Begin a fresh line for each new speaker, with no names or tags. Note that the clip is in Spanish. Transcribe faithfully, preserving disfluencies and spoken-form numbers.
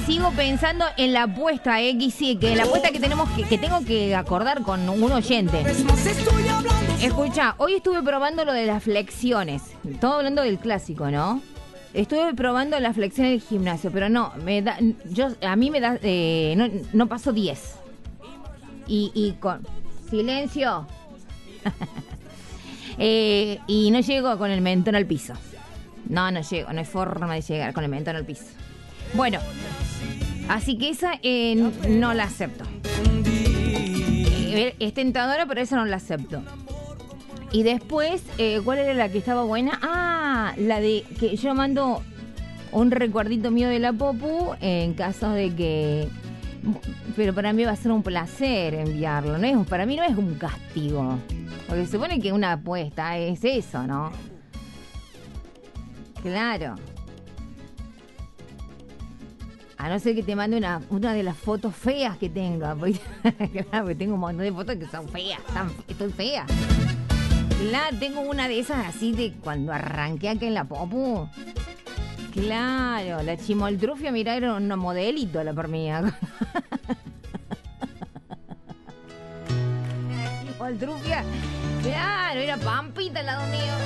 sigo pensando en la apuesta, X, sí, que la apuesta que tenemos que, que tengo que acordar con un oyente. Escucha, hoy estuve probando lo de las flexiones. Estamos hablando del clásico, ¿no? Estuve probando las flexiones del gimnasio, pero no, me da, yo, a mí me da, eh, no, no paso diez. Y, y con silencio. eh, y no llego con el mentón al piso. No, no llego, no hay forma de llegar con el mentón al piso. Bueno, así que esa eh, no la acepto. Eh, es tentadora, pero esa no la acepto. Y después, eh, ¿cuál era la que estaba buena? Ah, la de que yo mando un recuerdito mío de la Popu en caso de que... Pero para mí va a ser un placer enviarlo, ¿no? Es, para mí no es un castigo. Porque se supone que una apuesta es eso, ¿no? Claro. A no ser que te mande una, una de las fotos feas que tenga. Porque, claro, porque tengo un montón de fotos que son feas. Tan, estoy fea. Claro, tengo una de esas así de cuando arranqué aquí en la Popu. Claro, la chimoltrufia, mirá, era una modelito la por mí. La chimoltrufia, claro, era Pampita al lado mío.